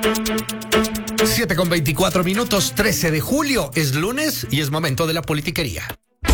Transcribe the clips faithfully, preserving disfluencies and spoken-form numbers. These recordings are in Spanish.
siete con veinticuatro minutos, trece de julio, es lunes y es momento de la politiquería.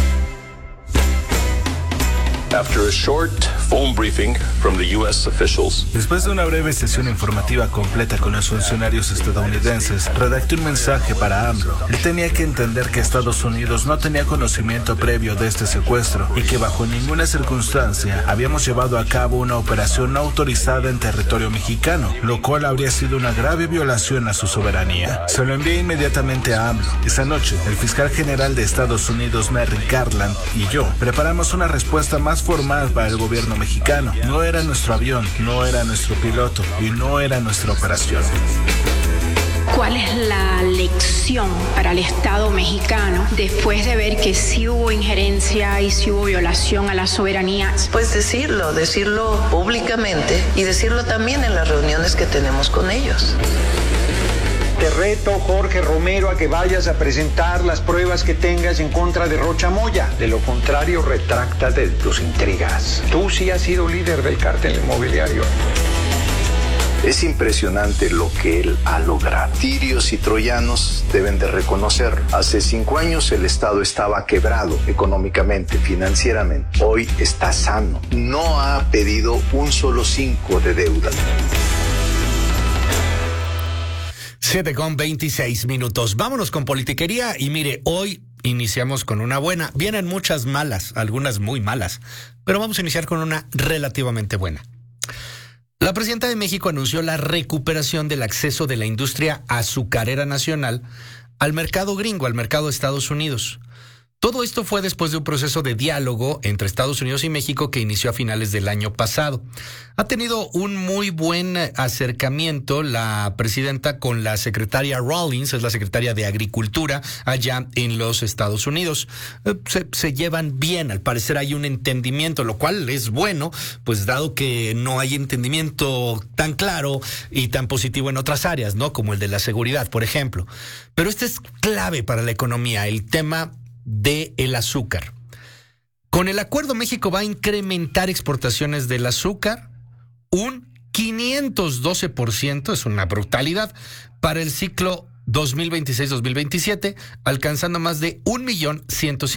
After a short phone briefing from the U S officials, después de una breve sesión informativa completa con los funcionarios estadounidenses, redacté un mensaje para AMLO. Él tenía que entender que Estados Unidos no tenía conocimiento previo de este secuestro y que bajo ninguna circunstancia habíamos llevado a cabo una operación no autorizada en territorio mexicano, lo cual habría sido una grave violación a su soberanía. Se lo envié inmediatamente a AMLO. Esa noche, el fiscal general de Estados Unidos, Merrick Garland, y yo preparamos una respuesta más formal para el gobierno mexicano. No era nuestro avión, no era nuestro piloto y no era nuestra operación. ¿Cuál es la lección para el Estado mexicano después de ver que sí hubo injerencia y sí hubo violación a la soberanía? Pues decirlo, decirlo públicamente y decirlo también en las reuniones que tenemos con ellos. Te reto, Jorge Romero, a que vayas a presentar las pruebas que tengas en contra de Rocha Moya. De lo contrario, retráctate de tus intrigas. Tú sí has sido líder del cártel inmobiliario. Es impresionante lo que él ha logrado. Tirios y troyanos deben de reconocer. Hace cinco años el Estado estaba quebrado económicamente, financieramente. Hoy está sano. No ha pedido un solo cinco de deuda. siete con veintiséis minutos. Vámonos con politiquería y mire, hoy iniciamos con una buena. Vienen muchas malas, algunas muy malas, pero vamos a iniciar con una relativamente buena. La presidenta de México anunció la recuperación del acceso de la industria azucarera nacional al mercado gringo, al mercado de Estados Unidos. Todo esto fue después de un proceso de diálogo entre Estados Unidos y México que inició a finales del año pasado. Ha tenido un muy buen acercamiento la presidenta con la secretaria Rawlings, es la secretaria de Agricultura allá en los Estados Unidos. Se, se llevan bien, al parecer hay un entendimiento, lo cual es bueno, pues dado que no hay entendimiento tan claro y tan positivo en otras áreas, ¿no? Como el de la seguridad, por ejemplo. Pero este es clave para la economía, el tema de el azúcar. Con el acuerdo, México va a incrementar exportaciones del azúcar un quinientos doce por ciento, es una brutalidad, para el ciclo dos mil veintiséis dos mil veintisiete, alcanzando más de un millón ciento